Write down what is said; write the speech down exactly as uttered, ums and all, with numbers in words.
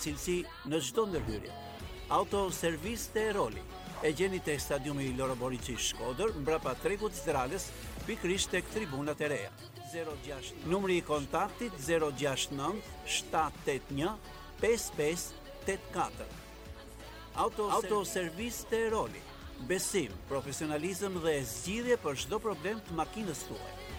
cilësi në çdo ndërhyrje. Autoservis te Roli. E gjeni tek stadiumi Loro Boriçi Shkodër, mbrapa tregut Zdralës, pikërisht tek tribunat e reja. zero gjashtë Numri i kontaktit zero gjashtë nëntë shtat tet një pesë pesë tet katër. Auto Autoservis te Roli. Besim, profesionalizëm dhe zgjidhje për çdo problem të makinës tuaj.